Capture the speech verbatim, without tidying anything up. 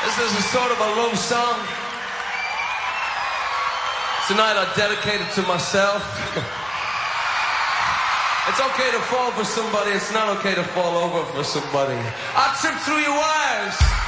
This is a sort of a love song. Tonight I dedicate it to myself. It's okay to fall for somebody, it's not okay to fall over for somebody. I trip through your wires.